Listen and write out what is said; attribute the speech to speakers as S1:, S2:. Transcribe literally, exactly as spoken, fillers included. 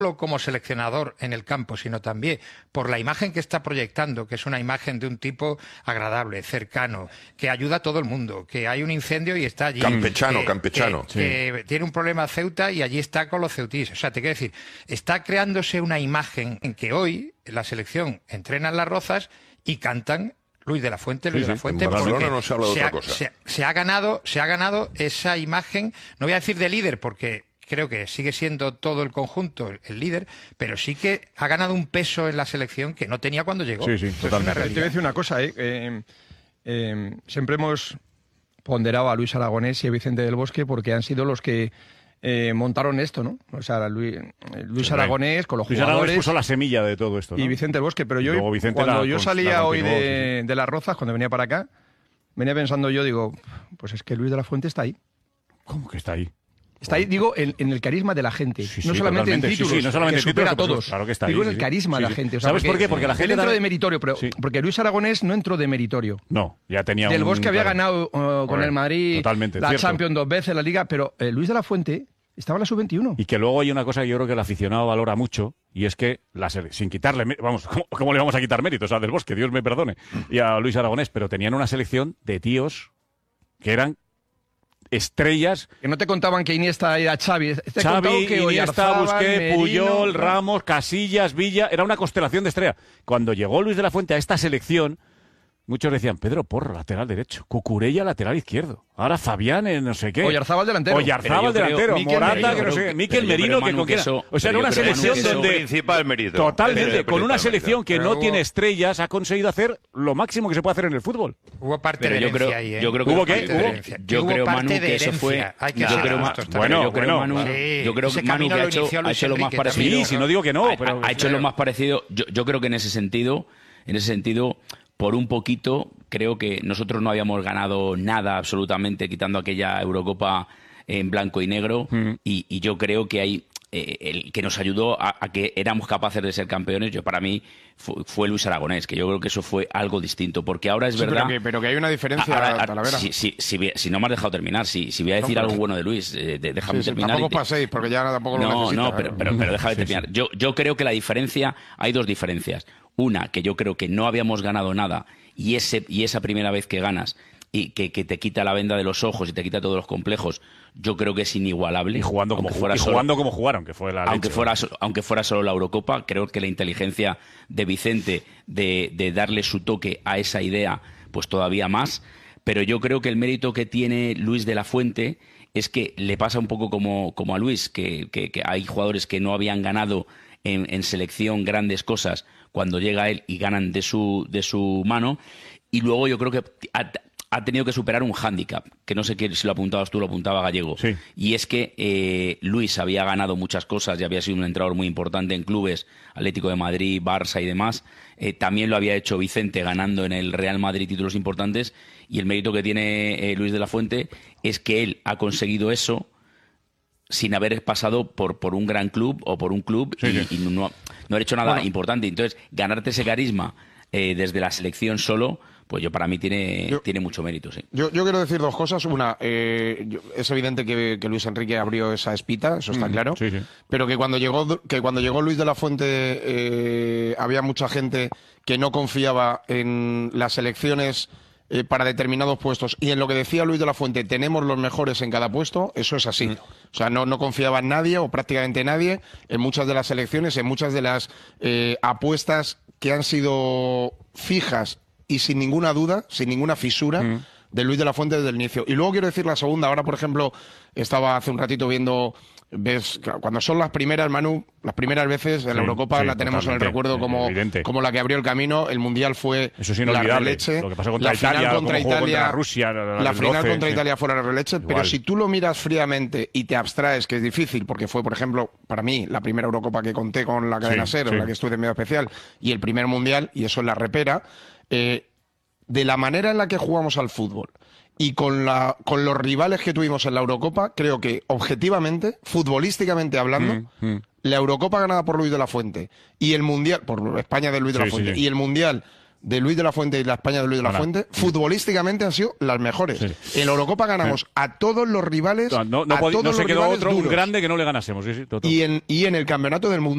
S1: como seleccionador en el campo, sino también por la imagen que está proyectando, que es una imagen de un tipo agradable, cercano, que ayuda a todo el mundo, que hay un incendio y está allí.
S2: Campechano,
S1: que,
S2: campechano.
S1: Que, sí. que tiene un problema Ceuta y allí está con los ceutíes. O sea, te quiero decir, está creándose una imagen en que hoy la selección entrena en Las Rozas y cantan Luis de la Fuente, Luis sí, de la Fuente,
S2: sí.
S1: porque
S2: no se, habla de
S1: se,
S2: otra
S1: ha,
S2: cosa.
S1: Se, se ha ganado, se ha ganado esa imagen, no voy a decir de líder, porque creo que sigue siendo todo el conjunto el líder, pero sí que ha ganado un peso en la selección que no tenía cuando llegó.
S3: Sí, sí, totalmente.
S4: Te voy a decir una cosa, ¿eh? Eh, eh, siempre hemos ponderado a Luis Aragonés y a Vicente del Bosque porque han sido los que eh, montaron esto, ¿no? O sea, Luis, Luis sí, Aragonés con los
S3: Luis
S4: jugadores...
S3: Aragonés puso la semilla de todo esto, ¿no?
S4: Y Vicente del Bosque, pero yo cuando
S3: la,
S4: yo salía
S3: la
S4: hoy de,
S3: sí, sí.
S4: de Las Rozas, cuando venía para acá, venía pensando yo, digo, pues es que Luis de la Fuente está ahí.
S3: ¿Cómo que está ahí?
S4: Está ahí, digo, en, en el carisma de la gente.
S3: Sí, sí,
S4: no solamente
S3: totalmente.
S4: en títulos,
S3: sí, sí, no solamente
S4: que supera
S3: en títulos,
S4: a todos.
S3: Claro que está ahí,
S4: digo, en el
S3: sí,
S4: carisma
S3: sí,
S4: de
S3: sí.
S4: la gente. O sea,
S3: ¿Sabes
S4: porque,
S3: por qué? Porque la gente...
S4: Él entró
S3: también...
S4: de meritorio, pero
S3: sí.
S4: porque Luis Aragonés no entró de meritorio.
S3: No, ya tenía
S4: Del
S3: un...
S4: Bosque había
S3: claro.
S4: ganado uh, con
S3: Correcto.
S4: el Madrid
S3: Totalmente,
S4: la
S3: cierto.
S4: Champions dos veces, la Liga, pero eh, Luis de la Fuente estaba en la sub veintiuno.
S3: Y que luego hay una cosa que yo creo que el aficionado valora mucho, y es que, la sele... sin quitarle, vamos, ¿cómo, ¿cómo le vamos a quitar méritos a Del Bosque? Dios me perdone. Y a Luis Aragonés, pero tenían una selección de tíos que eran estrellas.
S4: Que no te contaban que Iniesta era Xavi. Te
S3: Xavi,
S4: que
S3: Iniesta, Busquets,
S4: Merino,
S3: Puyol, Ramos, Casillas, Villa. Era una constelación de estrellas. Cuando llegó Luis de la Fuente a esta selección, muchos decían, Pedro Porro, lateral derecho. Cucurella, lateral izquierdo. Ahora Fabián, en no sé qué.
S4: Oyarzábal, delantero.
S3: Oyarzábal, delantero.
S4: Miquel
S3: Morata,
S4: Merino,
S3: que no sé qué. Miquel
S5: pero
S3: Merino,
S5: creo,
S3: que
S5: Manu,
S3: con
S5: que
S3: quién.
S5: eso-
S3: O sea, era
S5: pero
S3: una
S5: yo creo, Manu,
S3: selección
S5: que eso-
S3: donde...
S2: principal mérito.
S3: Totalmente,
S2: El
S3: con una
S2: principal
S3: selección
S2: mérito.
S3: que
S4: Pero
S3: no
S4: hubo-
S3: tiene estrellas, ha conseguido hacer lo máximo que se puede hacer en el fútbol.
S1: Hubo parte
S5: Pero
S1: de
S5: yo
S1: herencia
S5: creo,
S1: ahí, ¿eh?
S5: yo creo que
S3: ¿Hubo qué?
S1: Parte de
S3: ¿Hubo?
S1: herencia.
S5: Yo
S1: Hubo
S5: creo,
S1: parte
S5: Manu,
S1: de
S5: que eso fue.
S1: herencia. Hay que
S5: Yo
S1: ser
S5: creo,
S1: justos
S5: Ma-
S1: también.
S3: Bueno,
S5: yo creo,
S3: bueno,
S5: Manu,
S1: sí,
S5: yo creo
S1: ese
S5: que Manu
S1: camino
S5: que ha
S1: lo
S5: hecho,
S1: inició
S5: ha
S1: Luis
S5: hecho lo más
S1: Enrique
S5: parecido.
S1: también.
S3: Sí, si no digo que no,
S5: ha,
S3: pero...
S5: ha hecho lo más parecido. Yo, yo creo que en ese sentido, en ese sentido, por un poquito, creo que nosotros no habíamos ganado nada absolutamente, quitando aquella Eurocopa en blanco y negro,
S3: Mm.
S5: y, y yo creo que hay eh, el que nos ayudó a, a que éramos capaces de ser campeones. Yo para mí fue, fue Luis Aragonés, que yo creo que eso fue algo distinto, porque ahora es
S4: Sí,
S5: verdad.
S4: pero, que, pero que hay una diferencia,
S5: Ahora, ahora,
S4: Talavera.
S5: si, si, si, si, si no me has dejado terminar, si, si voy a decir
S4: No, pero-
S5: algo bueno de Luis, eh, de- déjame
S4: Sí, sí,
S5: terminar.
S4: tampoco
S5: y te-
S4: paséis, porque ya tampoco lo
S5: no,
S4: necesita,
S5: no,
S4: ¿eh?
S5: pero, pero, pero déjame
S3: Sí,
S5: terminar.
S3: sí.
S5: Yo, yo creo que la diferencia, hay dos diferencias. Una, que yo creo que no habíamos ganado nada, y, ese, y esa primera vez que ganas, y que, que te quita la venda de los ojos y te quita todos los complejos, yo creo que es inigualable.
S3: Y jugando como,
S5: aunque
S3: ju-
S5: fuera
S3: y
S5: solo-
S3: jugando como jugaron, que fue la
S5: aunque
S3: leche.
S5: fuera, so- aunque fuera solo la Eurocopa, creo que la inteligencia de Vicente de, de darle su toque a esa idea, pues todavía más. Pero yo creo que el mérito que tiene Luis de la Fuente es que le pasa un poco como, como a Luis, que, que, que hay jugadores que no habían ganado en, en selección grandes cosas cuando llega él y ganan de su, de su mano. Y luego yo creo que ha, ha tenido que superar un hándicap, que no sé qué, si lo apuntabas tú, lo apuntaba Gallego.
S3: Sí.
S5: Y es que eh, Luis había ganado muchas cosas y había sido un entrenador muy importante en clubes, Atlético de Madrid, Barça y demás. Eh, también lo había hecho Vicente ganando en el Real Madrid títulos importantes. Y el mérito que tiene eh, Luis de la Fuente es que él ha conseguido eso sin haber pasado por, por un gran club o por un club
S3: Sí,
S5: y,
S3: sí.
S5: y no, no haber hecho nada
S4: Bueno.
S5: importante. Entonces, ganarte ese carisma eh, desde la selección solo, pues yo para mí tiene,
S4: Yo-
S5: tiene mucho mérito, sí.
S4: Yo, yo quiero decir dos cosas. Una, eh, yo- es evidente que, que Luis Enrique abrió esa espita, eso está claro.
S3: sí, sí.
S4: Pero que cuando llegó, que cuando llegó Luis de la Fuente eh, había mucha gente que no confiaba en las elecciones eh, para determinados puestos. Y en lo que decía Luis de la Fuente, tenemos los mejores en cada puesto, eso es así. O sea, no, no confiaba en nadie o prácticamente nadie en muchas de las elecciones, en muchas de las eh, apuestas que han sido fijas y sin ninguna duda, sin ninguna fisura,
S3: Mm.
S4: de Luis de la Fuente desde el inicio. Y luego quiero decir la segunda. Ahora, por ejemplo, estaba hace un ratito viendo, ves, claro, cuando son las primeras, Manu, las primeras veces en
S3: Sí,
S4: la Eurocopa
S3: sí,
S4: la tenemos en el
S3: totalmente,
S4: recuerdo como,
S3: evidente.
S4: como la que abrió el camino. El Mundial fue
S3: Eso es
S4: la
S3: inolvidable.
S4: releche.
S3: Lo que pasó contra
S4: la
S3: Italia,
S4: final
S3: cómo
S4: contra
S3: jugó
S4: Italia,
S3: contra Rusia, la- la
S4: la
S3: del
S4: final
S3: doce,
S4: contra
S3: sí.
S4: Italia fue la releche. Pero
S3: Igual.
S4: si tú lo miras fríamente y te abstraes, que es difícil, porque fue, por ejemplo, para mí, la primera Eurocopa que conté con la cadena
S3: Sí,
S4: SER,
S3: sí.
S4: en la que estuve de medio especial, y el primer Mundial, y eso en la repera, eh, de la manera en la que jugamos al fútbol y con, la, con los rivales que tuvimos en la Eurocopa, creo que objetivamente, futbolísticamente hablando,
S3: Mm, mm.
S4: la Eurocopa ganada por Luis de la Fuente y el Mundial, por España de Luis de
S3: Sí,
S4: la Fuente,
S3: sí, sí.
S4: y el Mundial de Luis de la Fuente y la España de Luis de la
S3: Ahora.
S4: Fuente, futbolísticamente han sido las mejores.
S3: Sí.
S4: En la Eurocopa ganamos a todos los rivales,
S3: No, no, no,
S4: a
S3: podi-
S4: todos
S3: no se
S4: los
S3: quedó
S4: rivales
S3: otro, un
S4: duros.
S3: grande que no le ganásemos. Sí, sí, total.
S4: Y en, y en el Campeonato del Mundo